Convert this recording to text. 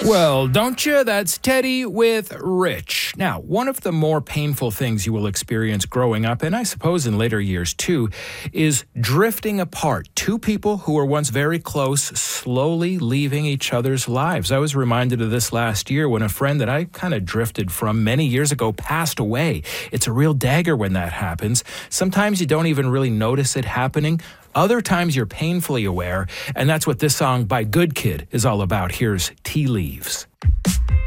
Well, don't you? That's Teddy with Rich. Now, one of the more painful things you will experience growing up, and I suppose in later years too, is drifting apart. Two people who were once very close, slowly leaving each other's lives. I was reminded of this last year when a friend that I kind of drifted from many years ago passed away. It's a real dagger when that happens. Sometimes you don't even really notice it happening. Other times you're painfully aware, and that's what this song by Good Kid is all about. Here's Tea Leaves.